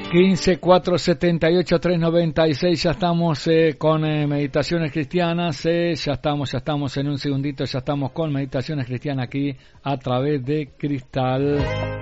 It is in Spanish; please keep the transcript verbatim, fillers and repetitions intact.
quince, cuatrocientos setenta y ocho, trescientos noventa y seis, ya estamos eh, con eh, Meditaciones Cristianas, eh, ya estamos, ya estamos en un segundito, ya estamos con Meditaciones Cristianas aquí a través de Cristal.